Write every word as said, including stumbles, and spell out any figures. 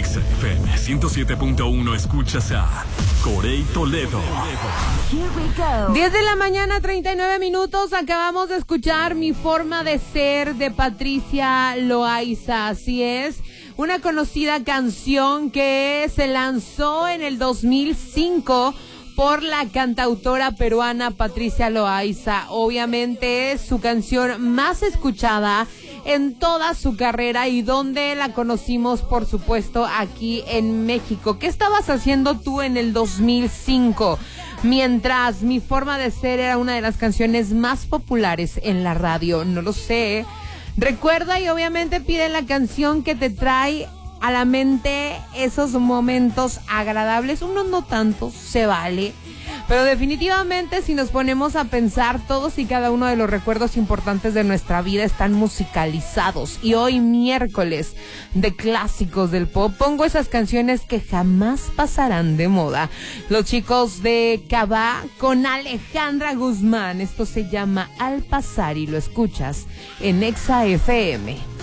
Exa F M ciento siete punto uno escuchas a Corey Toledo. Here we go. diez de la mañana, treinta y nueve minutos. Acabamos de escuchar Mi Forma de Ser de Patricia Loaiza. Así es, una conocida canción que se lanzó en el dos mil cinco por la cantautora peruana Patricia Loaiza. Obviamente es su canción más escuchada en toda su carrera y donde la conocimos, por supuesto, aquí en México. ¿Qué estabas haciendo tú en el dos mil cinco? Mientras Mi Forma de Ser era una de las canciones más populares en la radio. No lo sé. Recuerda y obviamente pide la canción que te trae a la mente esos momentos agradables. Unos no tantos, se vale. Pero definitivamente, si nos ponemos a pensar, todos y cada uno de los recuerdos importantes de nuestra vida están musicalizados. Y hoy, miércoles de clásicos del pop, pongo esas canciones que jamás pasarán de moda. Los chicos de Cabá con Alejandra Guzmán. Esto se llama Al Pasar y lo escuchas en Exa F M.